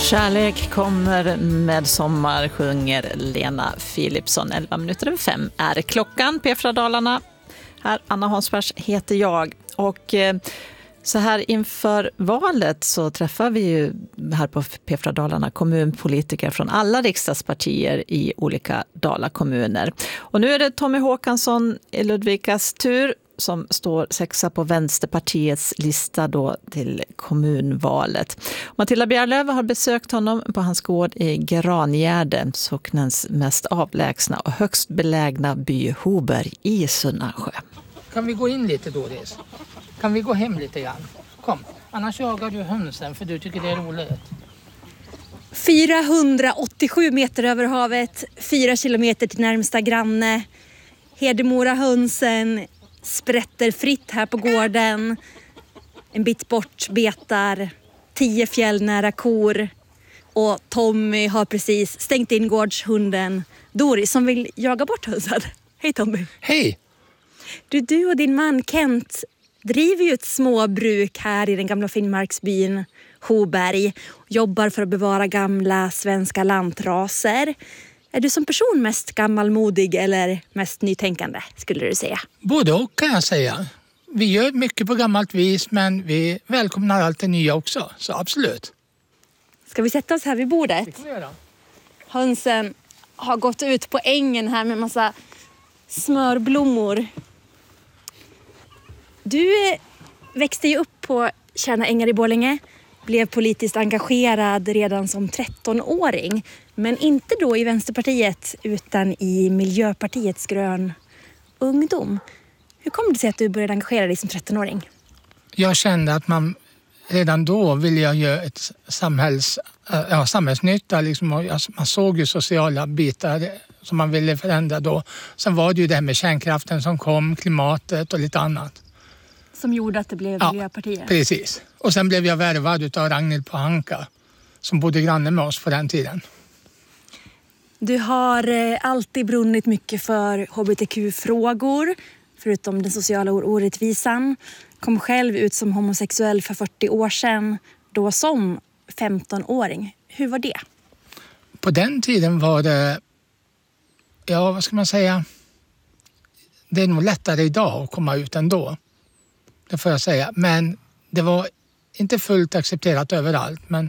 Kärlek kommer med sommar, sjunger Lena Philipsson. 5:11 är klockan. P4 Dalarna. Här, Anna Hansbergs heter jag. Och så här inför valet så träffar vi ju här på P4 Dalarna kommunpolitiker från alla riksdagspartier i olika Dalakommuner. Och nu är det Tommy Håkansson i Ludvikas tur som står sexa på Vänsterpartiets lista då till kommunvalet. Matilda Bjärlöv har besökt honom på hans gård i Grangärde, socknens mest avlägsna och högst belägna by Hoberg i Sunnansjö. Kan vi gå in lite, Doris? Kan vi gå hem lite grann? Kom, annars jagar du hönsen för du tycker det är roligt. 487 meter över havet, 4 kilometer till närmsta granne. Hedemora hönsen sprätter fritt här på gården. En bit bort betar 10 fjällnära kor. Och Tommy har precis stängt in gårdshunden Doris som vill jaga bort hönsen. Hej Tommy. Hej! Du och din man Kent driver ju ett småbruk här i den gamla Finnmarksbyn Hoberg. Jobbar för att bevara gamla svenska lantraser. Är du som person mest gammalmodig eller mest nytänkande, skulle du säga? Både och kan jag säga. Vi gör mycket på gammalt vis, men vi välkomnar allt det nya också. Så absolut. Ska vi sätta oss här vid bordet? Det kan vi göra. Hönsen har gått ut på ängen här med massa smörblommor. Du växte ju upp på Tjärna ängar i Borlänge. Blev politiskt engagerad redan som 13-åring. Men inte då i Vänsterpartiet utan i Miljöpartiets grön ungdom. Hur kom det sig att du började engagera dig som 13-åring? Jag kände att redan då ville jag göra ett samhällsnytta. Liksom, man såg ju sociala bitar som man ville förändra då. Sen var det ju det här med kärnkraften som kom, klimatet och lite annat. Som gjorde att det blev Miljöpartiet? Precis. Och sen blev jag värvad av Ragnhild Pohanka som bodde granne med oss på den tiden. Du har alltid brunnit mycket för hbtq-frågor, förutom den sociala orättvisan. Kom själv ut som homosexuell för 40 år sedan, då som 15-åring. Hur var det? På den tiden var det, vad ska man säga? Det är nog lättare idag att komma ut ändå. Det får jag säga. Men det var inte fullt accepterat överallt. Men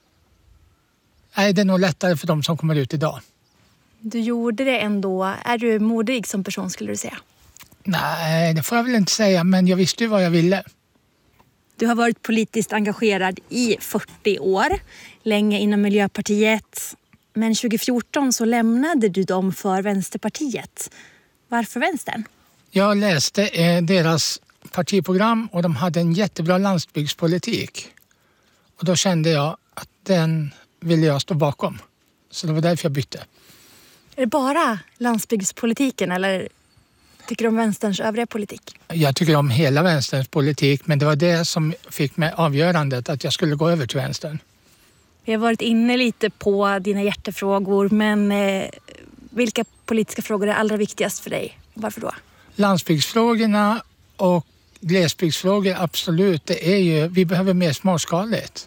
det är nog lättare för de som kommer ut idag. Du gjorde det ändå. Är du modig som person, skulle du säga? Nej, det får jag väl inte säga. Men jag visste ju vad jag ville. Du har varit politiskt engagerad i 40 år. Länge inom Miljöpartiet. Men 2014 så lämnade du dem för Vänsterpartiet. Varför Vänstern? Jag läste deras partiprogram och de hade en jättebra landsbygdspolitik. Och då kände jag att den ville jag stå bakom. Så det var därför jag bytte. Är det bara landsbygdspolitiken eller tycker du om vänsterns övriga politik? Jag tycker om hela vänsterns politik, men det var det som fick mig avgörandet att jag skulle gå över till vänstern. Vi har varit inne lite på dina hjärtefrågor, men vilka politiska frågor är allra viktigast för dig? Varför då? Landsbygdsfrågorna och glesbygdsfrågor, absolut. Det är ju, vi behöver mer småskaligt.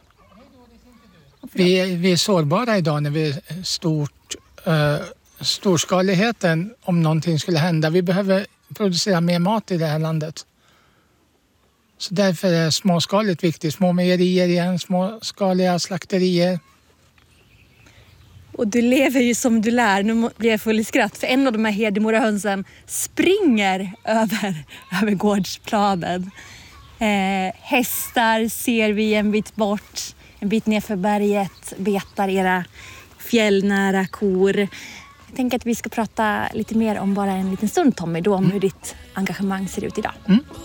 Vi är sårbara idag när vi är storskaligheten om någonting skulle hända. Vi behöver producera mer mat i det här landet. Så därför är småskaligt viktigt. Små mejerier igen, småskaliga slakterier. Och du lever ju som du lär. Nu blir jag full i skratt. För en av de här Hedemora hönsen springer över gårdsplanen. Hästar ser vi en bit bort. En bit nerför berget betar era fjällnära kor. Jag tänker att vi ska prata lite mer om bara en liten stund, Tommy, då om hur ditt engagemang ser ut idag.